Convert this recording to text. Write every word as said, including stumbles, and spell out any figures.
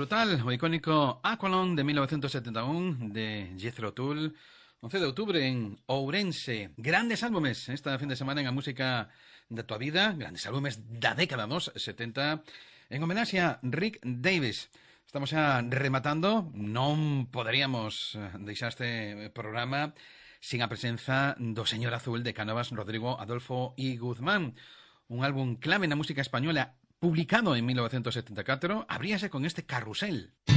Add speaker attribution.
Speaker 1: brutal, o icónico Aqualung de mil novecientos setenta y uno de Jethro Tull, once de outubro en Ourense. Grandes álbumes esta fin de semana en a música da tua vida, grandes álbumes da década dos setenta, en homenaxe a Rick Davies. Estamos xa rematando, non poderíamos deixar este programa sin a presenza do señor azul de Cánovas, Rodrigo Adolfo y Guzmán. Un álbum clave na música española publicado en mil novecientos setenta y cuatro, abríase con este Carrusel.